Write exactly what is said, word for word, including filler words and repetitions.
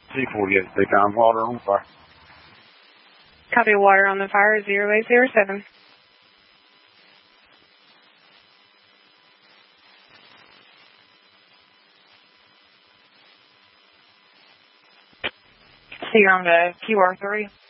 C forty-eight, they found water on fire. Copy, water on the fire, zero eight zero seven. So you're on the Q R three.